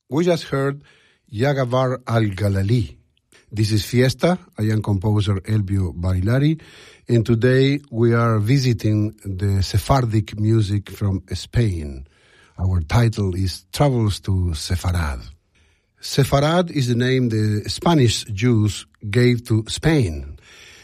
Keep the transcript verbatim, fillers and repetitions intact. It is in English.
We just heard Yagavar al-Galali. This is Fiesta. I am composer Elbio Barilari, and today we are visiting the Sephardic music from Spain. Our title is Travels to Sepharad. Sepharad is the name the Spanish Jews gave to Spain.